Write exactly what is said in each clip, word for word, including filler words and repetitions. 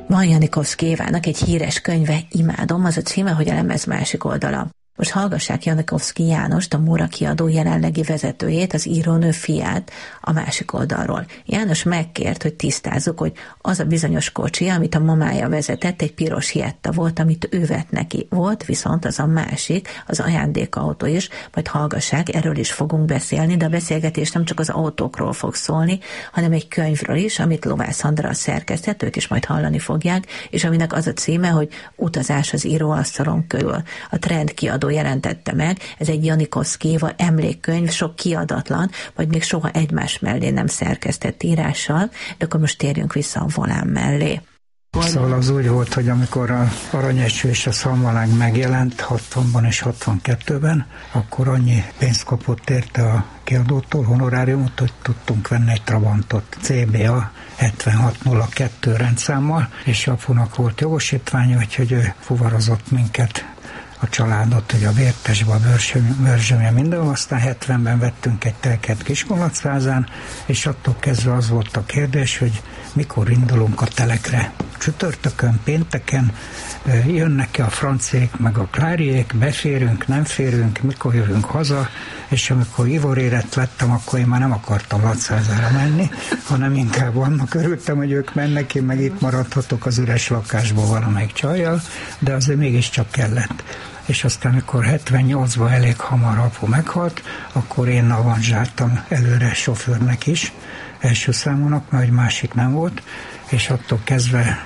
Van Janikovszky Évának egy híres könyve, imádom, az a címe, hogy a lemez másik oldala. Most hallgassák Janikovszky Jánost, a Móra kiadó jelenlegi vezetőjét, az írónő fiát a másik oldalról. János megkért, hogy tisztázzuk, hogy az a bizonyos kocsi, amit a mamája vezetett, egy piros Jetta volt, amit ő vett neki. Volt viszont az a másik, az ajándékautó is, majd hallgassák, erről is fogunk beszélni, de a beszélgetés nem csak az autókról fog szólni, hanem egy könyvről is, amit Lovász Andra szerkesztett, ők is majd hallani fogják, és aminek az a címe, hogy Utazás az íróasztalon körül. A Trend kiadó jelentette meg, ez egy Janikovszky Éva emlékkönyv, sok kiadatlan, vagy még soha egymás mellé nem szerkesztett írással, de akkor most térjünk vissza a volán mellé. Szóval az úgy volt, hogy amikor a Aranyeső és a Szalmalánk megjelent hatvanban és hatvankettőben, akkor annyi pénzt kapott érte a kiadótól, honoráriumot, hogy tudtunk venni egy Trabantot cé bé a hetvenhat nulla kettő rendszámmal, és apunak volt jogosítványa, úgyhogy ő fuvarozott minket, a családot, hogy a Vértesbe, a Börzsömje, minden, aztán hetvenben vettünk egy telket Kiskunlachházán, és attól kezdve az volt a kérdés, hogy mikor indulunk a telekre. Csütörtökön, pénteken jönnek-e a franciék, meg a kláriék, beférünk, nem férünk, mikor jövünk haza, és amikor Ivoréret vettem, akkor én már nem akartam Lachházára menni, hanem inkább annak örültem, hogy ők mennek, én meg itt maradhatok az üres lakásból valamelyik csajjal, de azért mégiscsak kellett. És aztán, amikor hetvennyolcban elég hamar apu meghalt, akkor én avanzsáltam előre sofőrnek is, első számúnak, mert egy másik nem volt, és attól kezdve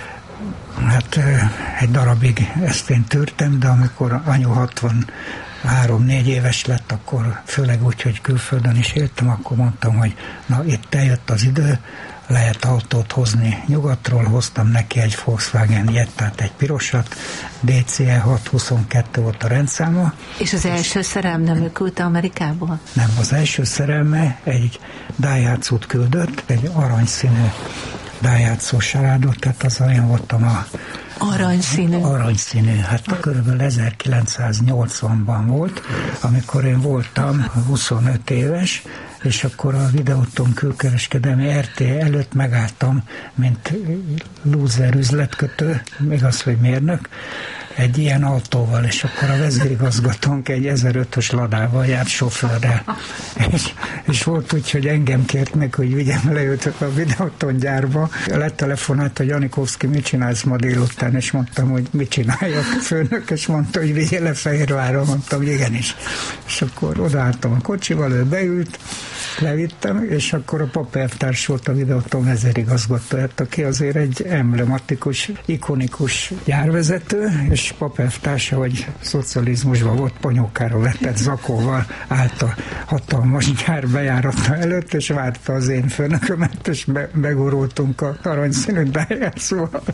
hát egy darabig ezt én tűrtem, de amikor anyu hatvanhárom-négy éves lett, akkor főleg úgy, hogy külföldön is éltem, akkor mondtam, hogy na itt eljött az idő, lehet autót hozni nyugatról, hoztam neki egy Volkswagen Jettát, egy pirosat, dé cé e hatszázhuszonkettő volt a rendszáma. És az első szerelem nem ő küldte Amerikából? Nem, az első szerelme egy Daihatsu-t küldött, egy aranyszínű Daihatsu saládot, tehát az olyan voltam a Aranyszínű. Aranyszínű, hát körülbelül ezerkilencszáznyolcvanban volt, amikor én voltam huszonöt éves, és akkor a Videóton külkereskedelmi er té előtt megálltam, mint lúzer üzletkötő, még az, hogy mérnök, egy ilyen autóval, és akkor a vezérigazgatónk egy ezerötös ladával járt sofőrrel. És, és volt úgy, hogy engem kért meg, hogy vigyem le őt a Videóton gyárba. Letelefonált, hogy Janikovszky, mit csinálsz ma délután, és mondtam, hogy mit csináljak. A főnök, és mondta, hogy vigyél le Fehérvárra, mondtam, hogy igenis. És akkor odaálltam a kocsival, ő beült, levittem, és akkor a papelvtárs volt a Videóton vezérigazgatóját, aki azért egy emblematikus, ikonikus gyárvezető, és papelvtársa, hogy szocializmusban volt, panyókára vetett zakóval állt a hatalmas gyár bejárata előtt, és várta az én főnökömet, és be, begurultunk a aranyszínű Daihatsuval.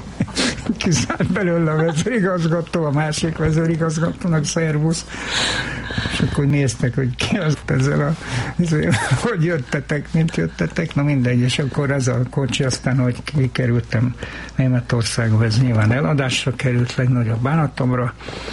Kiszállt belőle a vezérigazgató, a másik vezérigazgatónak szervusz, és akkor néztek, hogy ki az ezzel a, ezzel, hogy jöttetek, mint jöttetek, na mindegy, és akkor ez a kocsi, aztán, hogy kikerültem Németországba, ez nyilván eladásra került, legnagyobb bánatomra,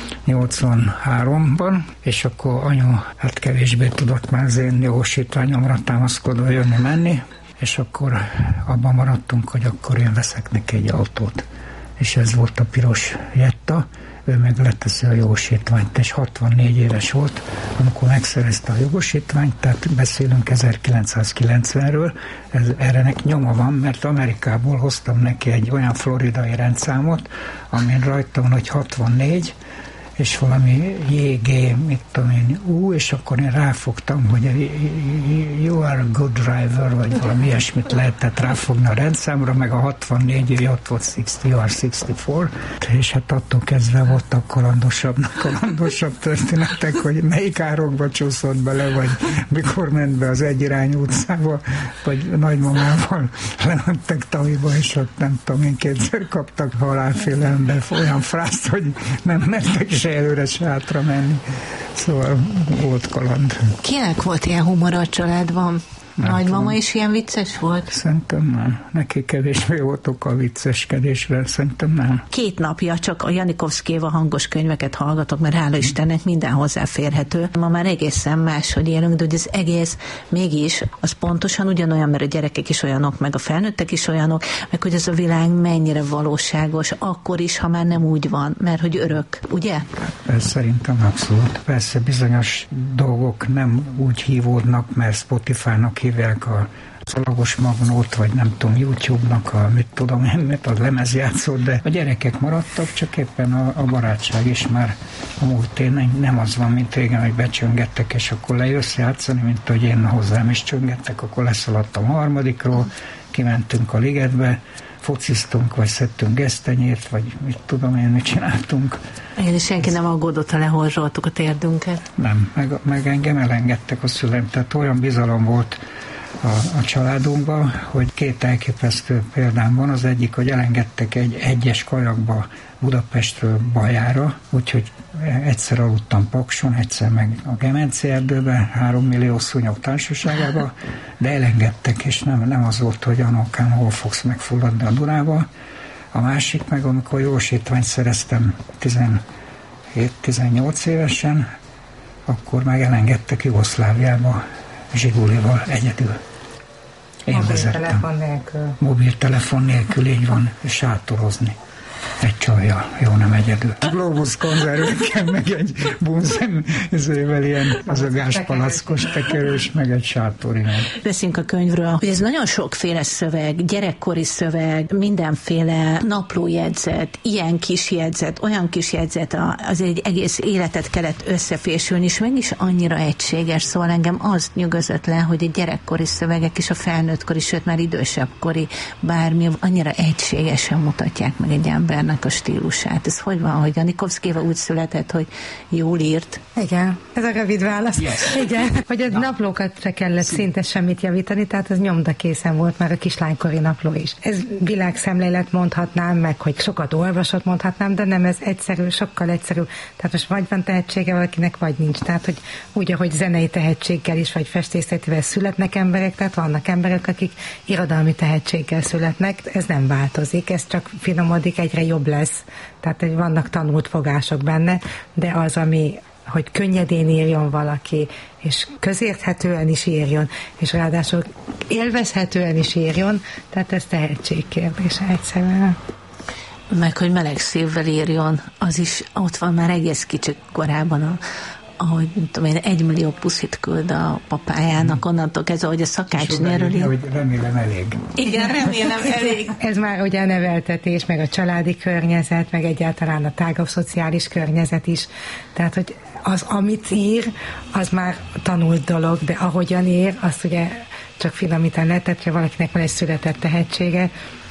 nyolcvanháromban, és akkor anyu hát kevésbé tudott már az én jogosítványomra támaszkodva jönni-menni, és akkor abban maradtunk, hogy akkor én veszek neki egy autót. És ez volt a piros Jetta, ő meg leteszi a jogosítványt, és hatvannégy éves volt, amikor megszerezte a jogosítványt, tehát beszélünk ezerkilencszázkilencvenről, ez, erre nyoma van, mert Amerikából hoztam neki egy olyan floridai rendszámot, amin rajta van, hogy hatvannégy, és valami jé gé, mit tudom én, ú, és akkor én ráfogtam, hogy you are a good driver, vagy valami ilyesmit lehetett ráfogni a rendszámra, meg a hatvannégy, ő ott volt hatvan, you are hatvannégy, és hát attól kezdve voltak kalandosabb, kalandosabb történetek, hogy melyik árokba csúszott bele, vagy mikor ment be az egyirányú utcába, vagy nagymamával lementek Taviba, és ott nem tudom én, kétszer kaptak halálfélelembe olyan frászt, hogy nem mentek se előre, se hátra menni. Szóval volt kaland. Kinek volt ilyen humor a családban? Nagymama tudom. Is ilyen vicces volt? Szerintem nem. Neki kevésbé voltok a vicceskedésre, szerintem nem. Két napja csak a Janikovszki Éva hangos könyveket hallgatok, mert hála Istennek minden hozzáférhető. Ma már egészen máshogy élünk, de hogy az egész mégis az pontosan ugyanolyan, mert a gyerekek is olyanok, meg a felnőttek is olyanok, meg hogy ez a világ mennyire valóságos, akkor is, ha már nem úgy van, mert hogy örök, ugye? Ez szerintem abszolút. Persze bizonyos dolgok nem úgy hívódnak, mert Spotify-nak hívják a szalagos magnót, vagy nem tudom, YouTube-nak a, mit tudom én, mit a lemezjátszót, de a gyerekek maradtak, csak éppen a, a barátság is már a múltén nem az van, mint régen, hogy becsöngettek, és akkor lejössz játszani, mint hogy én hozzám is csöngettek, akkor leszaladtam a harmadikról, kimentünk a ligetbe, fociztunk, vagy szedtünk gesztenyét, vagy mit tudom én, mit csináltunk. Én is senki nem aggódott, ha lehorzsoltuk a térdünket. Nem, meg, meg engem elengedtek a szüleim, tehát olyan bizalom volt a, a családunkban, hogy két elképesztő példám van. Az egyik, hogy elengedtek egy egyes kajakba Budapestről Bajára, úgyhogy egyszer aludtam Pakson, egyszer meg a Gemenci erdőben, három millió szúnyog társaságában, de elengedtek, és nem, nem az volt, hogy Anokám, hol fogsz megfulladni a Dunába. A másik meg, amikor jogosítványt szereztem tizenhét-tizennyolc évesen, akkor meg elengedtek Jugoszláviába Zsigulival egyedül. Én Mobiltelefon nélkül. Mobiltelefon nélkül, így van, sátorozni. Egy csajjal, jó, nem egyedül. A Globus konzervekkel, meg egy bunzen, ezével ilyen az a gáspalackos tekerős, meg egy sátor. Beszélünk a könyvről, hogy ez nagyon sokféle szöveg, gyerekkori szöveg, mindenféle naplójegyzet, ilyen kis jegyzet, olyan kis jegyzet, az egy egész életet kellett összefésülni, és mégis annyira egységes, szóval engem az nyugodott le, hogy a gyerekkori szövegek és a felnőttkori, sőt már idősebbkori bármi, annyira egységesen mutatják meg egy ember a stílusát. Ez hogy van, hogy Janikovszki Éva úgy született, hogy jól írt? Igen, ez a rövid válasz. Yes. Igen, hogy a naplókat se kellett szinte semmit javítani, tehát az nyomdakészen volt már a kislánykori napló is. Ez világszemlélet mondhatnám, meg hogy sokat olvasott mondhatnám, de nem, ez egyszerű, sokkal egyszerűbb. Tehát most vagy van tehetsége valakinek, vagy nincs. Tehát, hogy úgy, ahogy zenei tehetséggel is, vagy festészetivel születnek emberek, tehát vannak emberek, akik irodalmi tehetséggel születnek, ez nem változik, ez csak finomodik, egyre jobb lesz. Tehát, hogy vannak tanult fogások benne, de az, ami, hogy könnyedén írjon valaki, és közérthetően is írjon, és ráadásul élvezhetően is írjon, tehát ez tehetség kérdése egyszerűen. Meg, hogy meleg szívvel írjon, az is ott van már egész kicsit korában a ahogy tudom én, egymillió puszit küld a papájának, onnantól kezdve, hogy a szakácsnéről ír. Hogy remélem elég. Igen, remélem elég. Ez már ugye a neveltetés, meg a családi környezet, meg egyáltalán a tágabb szociális környezet is. Tehát, hogy az, amit ír, az már tanult dolog, de ahogyan ír, azt ugye csak finomítani lehet, tehát ha valakinek van egy született tehetsége,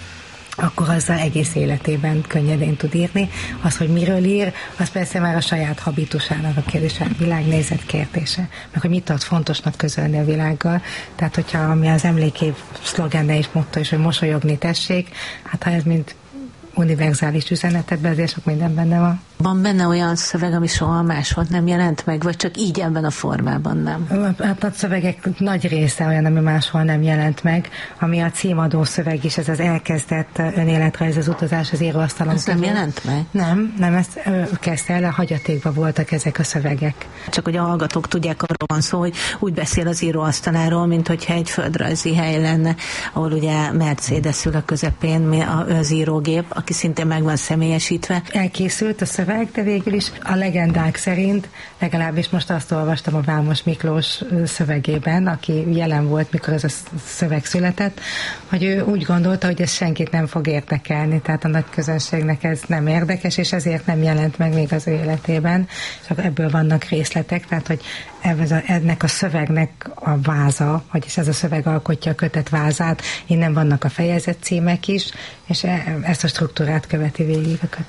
akkor azzal egész életében könnyedén tud írni. Az, hogy miről ír, az persze már a saját habitusának a kérdése, a világnézet kérdése, meg hogy mit tart fontosnak közölni a világgal. Tehát, hogyha ami az emlékév szlogenne és motto is, hogy mosolyogni tessék, hát ha ez mind univerzális üzenetetben, ezért sok minden benne van. Van benne olyan szöveg, ami soha máshol nem jelent meg, vagy csak így ebben a formában nem? Hát a szövegek nagy része olyan, ami máshol nem jelent meg, ami a címadó szöveg is, ez az elkezdett önéletrajz, az utazás az íróasztalon. Ez nem jelent meg? Nem, nem, ezt kezdte el, a hagyatékban voltak ezek a szövegek. Csak hogy a hallgatók tudják, arról van szó, hogy úgy beszél az íróasztaláról, mint hogyha egy földrajzi hely lenne, ahol ugye Mercedes ül a közepén, az írógép, aki szintén meg van személyesítve. Elkészült a szöveg, de végül is a legendák szerint, legalábbis most azt olvastam a Vámos Miklós szövegében, aki jelen volt, mikor ez a szöveg született, hogy ő úgy gondolta, hogy ez senkit nem fog érdekelni, tehát a nagy közönségnek ez nem érdekes, és ezért nem jelent meg még az ő életében. Csak ebből vannak részletek, tehát hogy ennek a szövegnek a váza, vagyis ez a szöveg alkotja a kötet vázát, innen vannak a fejezet címek is, és ezt a struktúrát követi végig a kötet.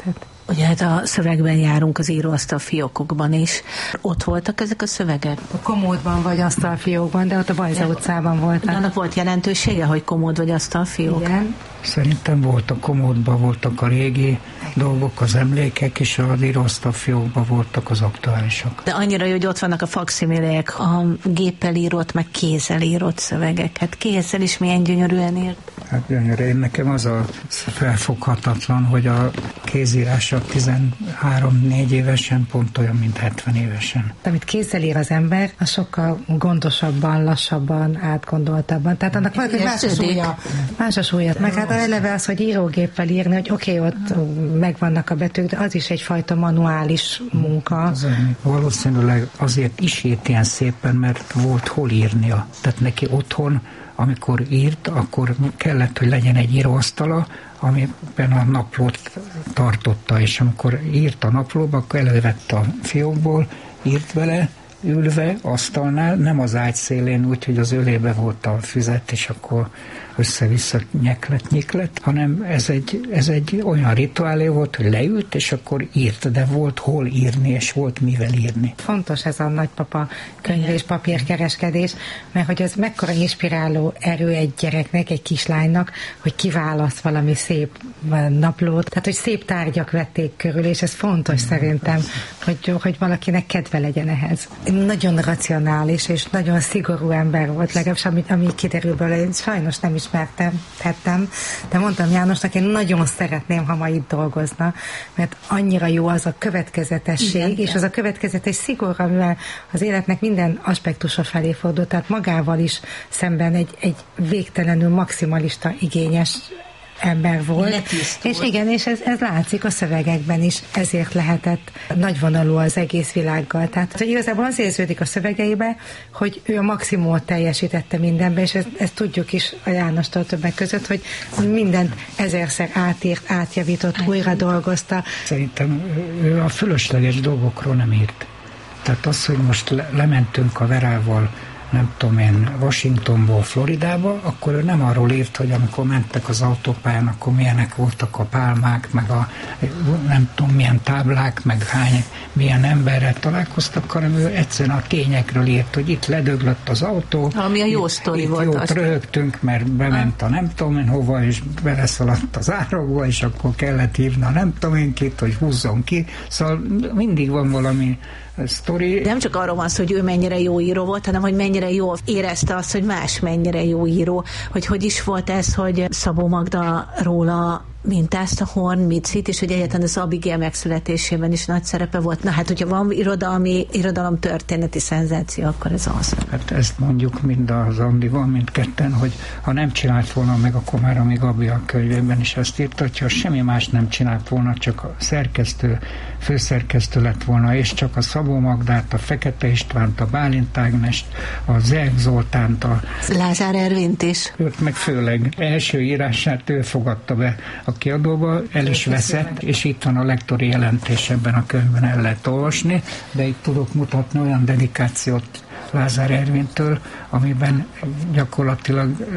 Ugye hát a szövegben járunk az íróasztal fiókokban is. Ott voltak ezek a szövegek? A komódban vagy asztalfiókban, de ott a Bajza utcában voltak. Annak volt jelentősége, hogy komód vagy asztalfiók? Igen. Szerintem volt a komódban voltak a régi dolgok, az emlékek, és az íróasztalfiókban voltak az aktuálisak. De annyira jó, hogy ott vannak a fakszimilék, a géppel írott, meg kézzel írott szövegek. Hát kézzel is milyen gyönyörűen írt. Hát gyönyörű. Én nekem az a felfoghatatlan, hogy a kézírása tizenhárom-négy évesen pont olyan, mint hetven évesen. Amit kézzel ír az ember, az sokkal gondosabban, lassabban, átgondoltabban. Tehát annak van, hogy más a súlya. Más a súlya. Meg hát eleve az, hogy írógéppel írni, hogy oké, okay, ott megvannak a betűk, de az is egyfajta manuális munka. Az, valószínűleg azért is írt ilyen szépen, mert volt hol írnia. Tehát neki otthon, amikor írt, akkor kellett, hogy legyen egy íróasztala, amiben a naplót tartotta, és amikor írt a naplóba, akkor elővette a fiókból, írt vele, ülve, asztalnál, nem az ágy szélén úgy, hogy az ölébe volt a füzet, és akkor össze-vissza nyeklet, nyiklet, hanem ez egy, ez egy olyan rituálé volt, hogy leült, és akkor írt, de volt hol írni, és volt mivel írni. Fontos ez a nagypapa könyv és papírkereskedés, mert hogy ez mekkora inspiráló erő egy gyereknek, egy kislánynak, hogy kiválaszt valami szép naplót, tehát hogy szép tárgyak vették körül, és ez fontos szerintem, hogy, hogy valakinek kedve legyen ehhez. Nagyon racionális, és nagyon szigorú ember volt, legalábbis ami, ami kiderül belőle, én sajnos nem ismertem, tettem, de mondtam Jánosnak, én nagyon szeretném, ha ma itt dolgozna, mert annyira jó az a következetesség, igen, és az a következetes szigor, amivel az életnek minden aspektusa felé fordult, tehát magával is szemben egy, egy végtelenül maximalista, igényes ember volt. Letisztult. És igen, és ez, ez látszik a szövegekben is, ezért lehetett nagyvonalú az egész világgal. Tehát hogy igazából az érződik a szövegeibe, hogy ő a maximumot teljesítette mindenben, és ezt, ezt tudjuk is a Jánostól többek között, hogy mindent ezerszer átírt, átjavított, újra dolgozta. Szerintem ő a fölösleges dolgokról nem írt. Tehát az, hogy most le, lementünk a Verával, nem tudom én, Washingtonból Floridába, akkor ő nem arról írt, hogy amikor mentek az autópályán, akkor milyenek voltak a pálmák, meg a nem tudom milyen táblák, meg hány, milyen emberrel találkoztak, hanem ő egyszerűen a tényekről írt, hogy itt ledöglött az autó. Ami a jó itt, sztori itt volt. Jót azt röhögtünk, mert bement a nem tudom én hova, és beleszaladt az árokba, és akkor kellett hívni a nem tudom én kit, hogy húzzon ki. Szóval mindig van valami sztori. Nem csak arról van szó, hogy ő mennyire jó író volt, hanem hogy mennyire jól érezte azt, hogy más mennyire jó író. Hogy hogy is volt ez, hogy Szabó Magda róla mintázta Horn Micit, és hogy egyáltalán az Abigail megszületésében is nagy szerepe volt. Na hát, hogyha van irodalmi, irodalom történeti szenzáció, akkor ez az. Hát ezt mondjuk mind az Andival, mindketten, hogy ha nem csinált volna meg, akkor már ami Gabi a könyvében is ezt írta, hogyha semmi más nem csinált volna, csak a szerkesztő, főszerkesztő lett volna, és csak a Szabó Magdát, a Fekete Istvánt, a Bálint Ágnest, a Zerg Zoltánt, a Lázár Ervint is. Őt meg főleg első írását ő fogadta be a kiadóba, el is veszett, és itt van a lektori jelentés, ebben a könyvben el lehet olvasni, de itt tudok mutatni olyan dedikációt Lázár Ervintől, amiben gyakorlatilag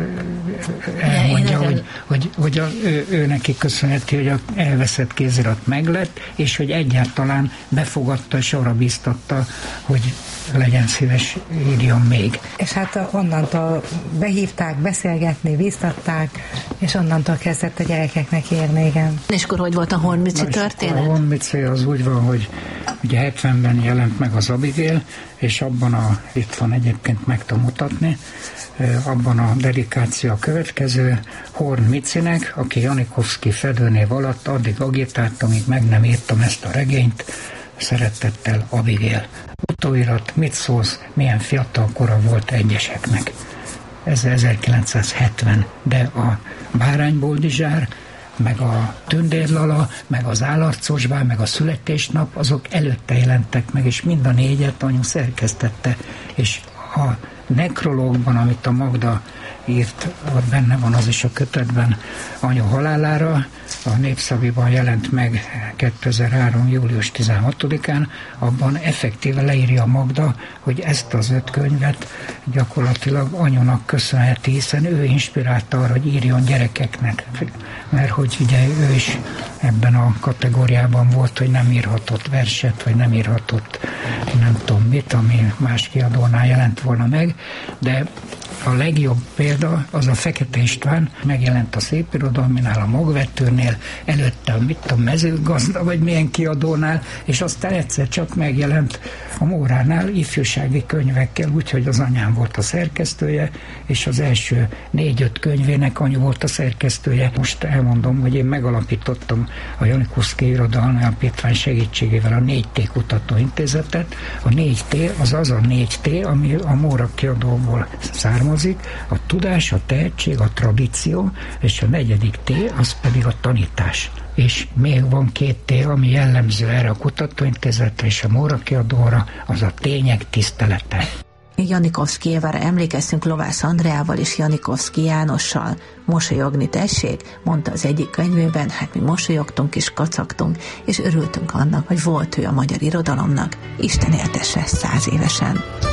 elmondja, hogy, hogy, hogy a, ő, ő neki köszönheti, hogy a elveszett kézirat meglett, és hogy egyáltalán befogadta és arra bíztatta, hogy legyen szíves, írjon még. És hát onnantól behívták, beszélgetni, bíztatták, és onnantól kezdett a gyerekeknek írni, igen. És akkor hogy volt a Horn Mici történet? A Horn Mici az úgy van, hogy ugye hetvenben jelent meg az Abigail, és abban a, itt van egyébként meg tudom mutatni, abban a dedikáció a következő, Horn Micinek, aki Janikovszky fedőnév alatt addig agitált, amíg meg nem írtam ezt a regényt, szeretettel Abigail. Utóirat, mit szólsz, milyen fiatal kora volt egyeseknek. Ez ezerkilencszázhetven, de a Bárányboldizsár, meg a Tündérlala, meg az Állarcosbár, meg a Születésnap, azok előtte jelentek meg, és mind a négyet anyu szerkesztette, és a nekrológban, amit a Magda írt, ott benne van az is a kötetben anyu halálára, a Népszaviban jelent meg kétezer-három. július tizenhatodikán, abban effektíve leírja Magda, hogy ezt az öt könyvet gyakorlatilag anyunak köszönheti, hiszen ő inspirálta arra, hogy írjon gyerekeknek, mert hogy ugye ő is ebben a kategóriában volt, hogy nem írhatott verset, vagy nem írhatott nem tudom mit, ami más kiadónál jelent volna meg, de a legjobb példa az a Fekete István, megjelent a Szépirodalminál, a Magvetőnél, előtte a mit a Mezőgazda, vagy milyen kiadónál, és aztán egyszer csak megjelent a Móránál ifjúsági könyvekkel, úgyhogy az anyám volt a szerkesztője, és az első négy-öt könyvének anyu volt a szerkesztője. Most elmondom, hogy én megalapítottam a Janikuszky Irodalmi Alapítvány segítségével a négy té Kutatóintézetet. A négy té az az a négy té, ami a Móra kiadóból származik, a tudás, a tehetség, a tradíció, és a negyedik té az pedig a tanítás. És még van két té, ami jellemző erre a kutatóintézetre és a Móra kiadóra, az a tények tisztelete. Janikovszky Évára emlékeztünk Lovász Andreával és Janikovszky Jánossal. Mosolyogni tessék, mondta az egyik könyvében, hát mi mosolyogtunk és kacagtunk, és örültünk annak, hogy volt ő a magyar irodalomnak. Isten éltesse száz évesen.